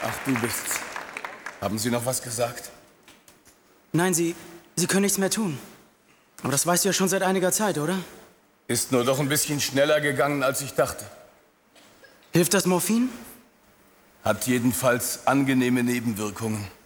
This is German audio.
Ach, du bist's. Haben Sie noch was gesagt? Nein, Sie können nichts mehr tun. Aber das weißt du ja schon seit einiger Zeit, oder? Ist nur doch ein bisschen schneller gegangen, als ich dachte. Hilft das Morphin? Hat jedenfalls angenehme Nebenwirkungen.